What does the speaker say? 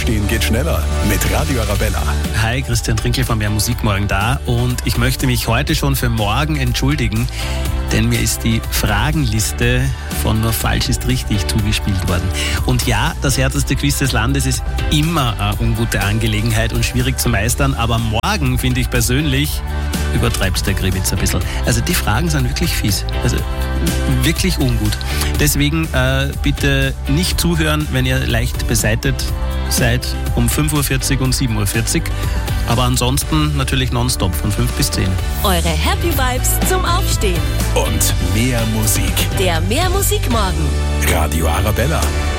Aufstehen geht schneller mit Radio Arabella. Hi, Christian Trinkel von Mehr Musik morgen da und ich möchte mich heute schon für morgen entschuldigen, denn mir ist die Fragenliste von Nur falsch ist richtig zugespielt worden. Und ja, das härteste Quiz des Landes ist immer eine ungute Angelegenheit und schwierig zu meistern, aber morgen finde ich persönlich, übertreibst der Grebitz ein bisschen. Also die Fragen sind wirklich fies, also wirklich ungut. Deswegen bitte nicht zuhören, wenn ihr leicht beseitet seid um 5.40 Uhr und 7.40 Uhr. Aber ansonsten natürlich nonstop von 5 bis 10. Eure Happy Vibes zum Aufstehen. Und mehr Musik. Der Mehr Musik morgen. Radio Arabella.